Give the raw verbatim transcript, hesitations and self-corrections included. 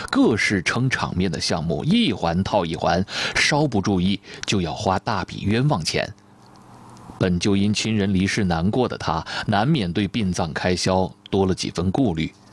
各式撑场面的项目一环套一环，稍不注意就要花大笔冤枉钱。本就因亲人离世难过的他，难免对殡葬开销多了几分顾虑。